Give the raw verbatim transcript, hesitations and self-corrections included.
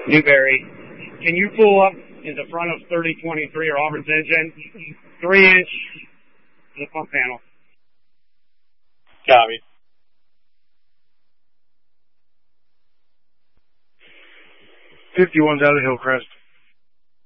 Newberry. Can you pull up in the front of thirty twenty-three or Auburn's engine? Three inch in the pump panel. Copy. fifty-one's out of Hillcrest.